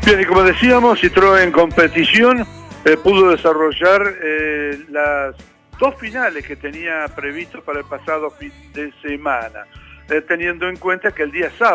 Bien, y como decíamos, Citroën Competición pudo desarrollar las dos finales que tenía previsto para el pasado fin de semana, teniendo en cuenta que el día sábado